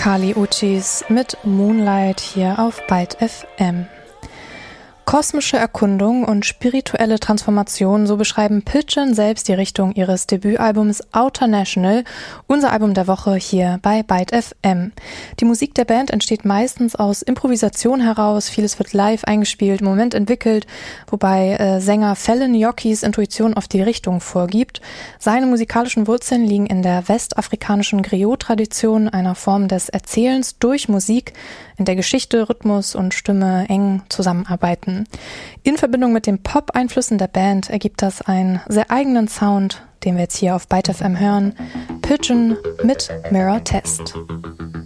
Kali Uchis mit Moonlight hier auf Byte FM. Kosmische Erkundung und spirituelle Transformation, so beschreiben Piltschin selbst die Richtung ihres Debütalbums Outer National, unser Album der Woche hier bei Byte FM. Die Musik der Band entsteht meistens aus Improvisation heraus, vieles wird live eingespielt, im Moment entwickelt, wobei Sänger Fallon Yockis Intuition oft die Richtung vorgibt. Seine musikalischen Wurzeln liegen in der westafrikanischen Griot-Tradition, einer Form des Erzählens durch Musik, in der Geschichte, Rhythmus und Stimme eng zusammenarbeiten. In Verbindung mit den Pop-Einflüssen der Band ergibt das einen sehr eigenen Sound, den wir jetzt hier auf Byte FM hören. Piltschin mit Mirror Test.